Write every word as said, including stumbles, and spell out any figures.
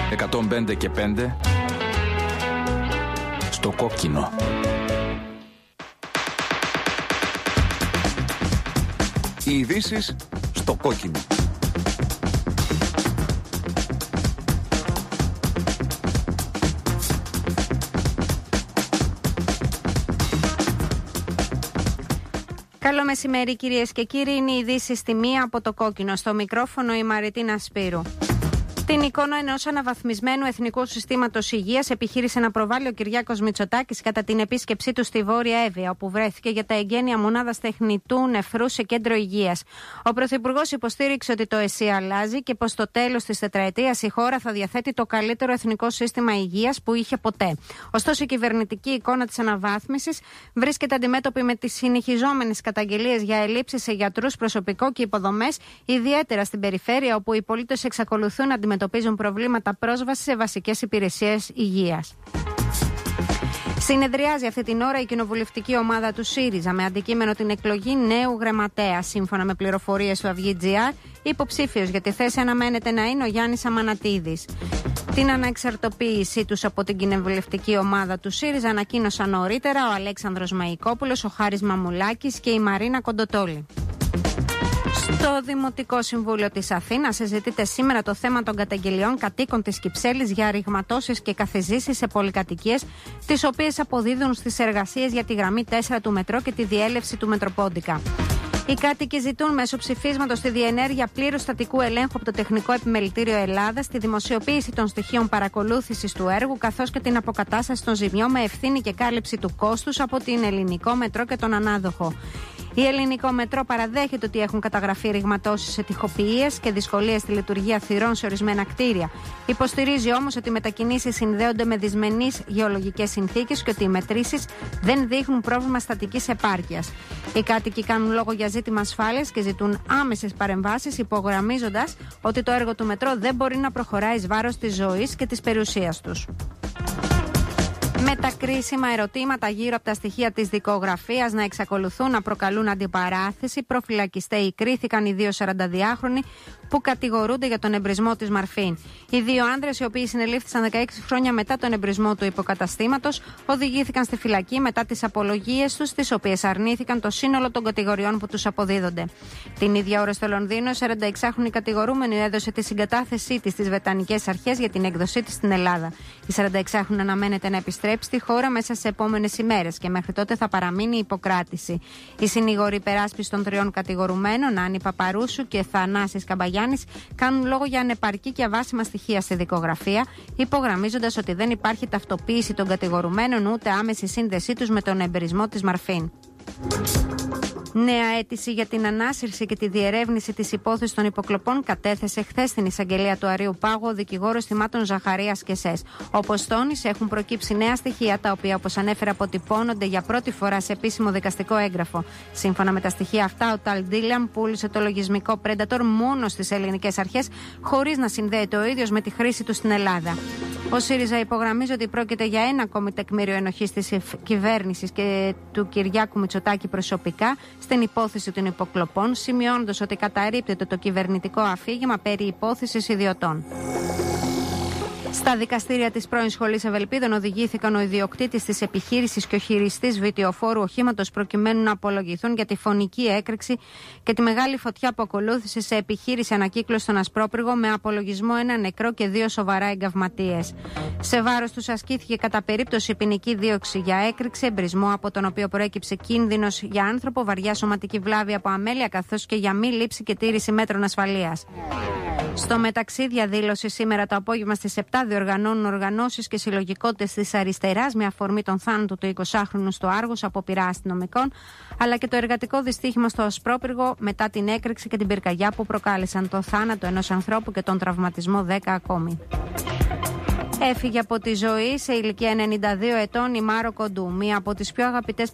εκατόν πέντε και πέντε στο κόκκινο. Οι ειδήσεις στο κόκκινο. Καλό μεσημέρι κυρίες και κύριοι, είναι οι ειδήσεις στη μία από το κόκκινο. Στο μικρόφωνο η Μαριτίνα Σπύρου. Την εικόνα ενός αναβαθμισμένου εθνικού συστήματος υγείας επιχείρησε να προβάλλει ο Κυριάκος Μητσοτάκης κατά την επίσκεψή του στη Βόρεια Εύβοια, όπου βρέθηκε για τα εγγένεια μονάδας τεχνητού νεφρού σε κέντρο υγείας. Ο Πρωθυπουργός υποστήριξε ότι το ΕΣΥ αλλάζει και πως στο τέλος της τετραετίας η χώρα θα διαθέτει το καλύτερο εθνικό σύστημα υγείας που είχε ποτέ. Ωστόσο, η κυβερνητική εικόνα της αναβάθμισης βρίσκεται αντιμέτωπη με τις συνεχιζόμενες καταγγελίες για ελλείψεις σε γιατρούς, προσωπικό και υποδομές, ιδιαίτερα στην περιφέρεια, όπου οι πολίτες εξακολουθούν να αντιμετωπίζουν προβλήματα πρόσβασης σε βασικές υπηρεσίες υγείας. Συνεδριάζει αυτή την ώρα η κοινοβουλευτική ομάδα του ΣΥΡΙΖΑ με αντικείμενο την εκλογή νέου γραμματέα. Σύμφωνα με πληροφορίες του Αυγή.gr, υποψήφιος για τη θέση αναμένεται να είναι ο Γιάννης Αμανατίδης. Την αναεξαρτοποίησή τους από την κοινοβουλευτική ομάδα του ΣΥΡΙΖΑ ανακοίνωσαν νωρίτερα ο Αλέξανδρος Μαϊκόπουλος, ο Χάρης Μαμουλάκης και η Μαρίνα Κοντοτόλη. Στο Δημοτικό Συμβούλιο της Αθήνας συζητείται σήμερα το θέμα των καταγγελιών κατοίκων της Κυψέλης για ρηγματώσεις και καθιζήσεις σε πολυκατοικίες, τις οποίες αποδίδουν στις εργασίες για τη γραμμή τέσσερα του μετρό και τη διέλευση του Μετροπόντικα. Οι κάτοικοι ζητούν μέσω ψηφίσματος τη διενέργεια πλήρους στατικού ελέγχου από το Τεχνικό Επιμελητήριο Ελλάδας, τη δημοσιοποίηση των στοιχείων παρακολούθησης του έργου, καθώς και την αποκατάσταση των ζημιών με ευθύνη και κάλυψη του κόστους από την Ελληνικό Μετρό και τον ανάδοχο. Η Ελληνικό Μετρό παραδέχεται ότι έχουν καταγραφεί ρηγματώσεις σε τοιχοποιίες και δυσκολίες στη λειτουργία θυρών σε ορισμένα κτίρια. Υποστηρίζει όμως ότι οι μετακινήσεις συνδέονται με δυσμενείς γεωλογικές συνθήκες και ότι οι μετρήσεις δεν δείχνουν πρόβλημα στατικής επάρκειας. Οι κάτοικοι κάνουν λόγο για ζήτημα ασφάλειας και ζητούν άμεσες παρεμβάσεις, υπογραμμίζοντας ότι το έργο του Μετρό δεν μπορεί να προχωράει εις βάρος της ζωής και της περιουσίας τους. Με τα κρίσιμα ερωτήματα γύρω από τα στοιχεία της δικογραφίας να εξακολουθούν να προκαλούν αντιπαράθεση, προφυλακιστέοι κρίθηκαν οι δύο σαρανταδυάχρονοι που κατηγορούνται για τον εμπρισμό της Μαρφίν. Οι δύο άνδρες, οι οποίοι συνελήφθησαν δεκαέξι χρόνια μετά τον εμπρισμό του υποκαταστήματος, οδηγήθηκαν στη φυλακή μετά τις απολογίες τους, τις οποίες αρνήθηκαν το σύνολο των κατηγοριών που τους αποδίδονται. Την ίδια ώρα στο Λονδίνο, η σαρανταεξάχρονη κατηγορούμενη έδωσε τη συγκατάθεσή της στις βρετανικές αρχές για την έκδοσή της στην Ελλάδα. Η σαρανταεξάχρονη αναμένεται να επιστρέψει στη χώρα μέσα σε επόμενες ημέρες και μέχρι τότε θα παραμείνει υποκράτηση. Οι συνήγοροι υπεράσπισης των τριών κατηγορουμένων, Άννη Παπαρούσου και Θανάσης Καμπαγιάννης, κάνουν λόγο για ανεπαρκή και αβάσιμα στοιχεία στη δικογραφία, υπογραμμίζοντας ότι δεν υπάρχει ταυτοποίηση των κατηγορουμένων ούτε άμεση σύνδεσή τους με τον εμπρισμό της Μαρφίν. Νέα αίτηση για την ανάσυρση και τη διερεύνηση της υπόθεσης των υποκλοπών κατέθεσε χθες στην εισαγγελία του Αρείου Πάγου ο δικηγόρος θυμάτων Ζαχαρίας και Σες. Όπως τόνισε, έχουν προκύψει νέα στοιχεία, τα οποία, όπως ανέφερε, αποτυπώνονται για πρώτη φορά σε επίσημο δικαστικό έγγραφο. Σύμφωνα με τα στοιχεία αυτά, ο Ταλ Ντίλιαμ πούλησε το λογισμικό Predator μόνο στις ελληνικές αρχές, χωρίς να συνδέεται ο ίδιος με τη χρήση του στην Ελλάδα. Ο ΣΥΡΙΖΑ υπογραμμίζει ότι πρόκειται για ένα ακόμη τεκμήριο ενοχής της κυβέρνησης και του Κυριάκου Μητσοτάκη προσωπικά στην υπόθεση των υποκλοπών, σημειώνοντας ότι καταρρίπτεται το κυβερνητικό αφήγημα περί υπόθεσης ιδιωτών. Στα δικαστήρια της πρώην Σχολής Ευελπίδων οδηγήθηκαν ο ιδιοκτήτης της επιχείρησης και ο χειριστής βιτιοφόρου οχήματος προκειμένου να απολογηθούν για τη φωνική έκρηξη και τη μεγάλη φωτιά που ακολούθησε σε επιχείρηση ανακύκλωση στον Ασπρόπυργο, με απολογισμό ένα νεκρό και δύο σοβαρά εγκαυματίες. Σε βάρος τους ασκήθηκε κατά περίπτωση ποινική δίωξη για έκρηξη, εμπρισμό από τον οποίο προέκυψε κίνδυνος για άνθρωπο, βαριά σωματική βλάβη από αμέλεια, καθώς και για μη λήψη και τήρηση μέτρων ασφαλείας. Στο μεταξύ, διαδήλωση σήμερα το απόγευμα στις επτά διοργανώνουν οργανώσεις και συλλογικότητες της αριστεράς με αφορμή τον θάνατο του εικοσάχρονου στο Άργος από πειρά αστυνομικών, αλλά και το εργατικό δυστύχημα στο Ασπρόπυργο μετά την έκρηξη και την πυρκαγιά που προκάλεσαν το θάνατο ενός ανθρώπου και τον τραυματισμό δέκα ακόμη. Έφυγε από τη ζωή σε ηλικία ενενήντα δύο ετών η Μάρο Κοντού, μία από τις πιο αγαπητές